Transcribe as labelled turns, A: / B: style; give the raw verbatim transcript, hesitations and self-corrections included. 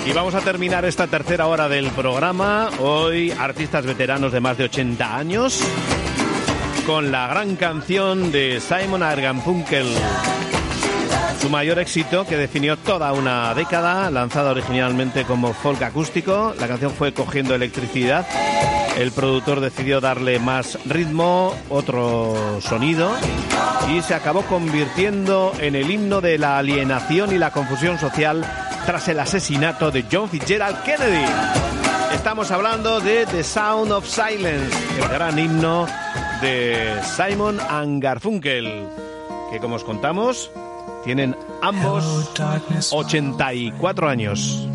A: Y vamos a terminar esta tercera hora del programa. Hoy, artistas veteranos de más de ochenta años, con la gran canción de Simon and Garfunkel. Su mayor éxito, que definió toda una década, lanzada originalmente como folk acústico. La canción fue cogiendo electricidad. El productor decidió darle más ritmo, otro sonido, y se acabó convirtiendo en el himno de la alienación y la confusión social tras el asesinato de John Fitzgerald Kennedy. Estamos hablando de The Sound of Silence, el gran himno de Simon and Garfunkel, que, como os contamos, tienen ambos ochenta y cuatro años.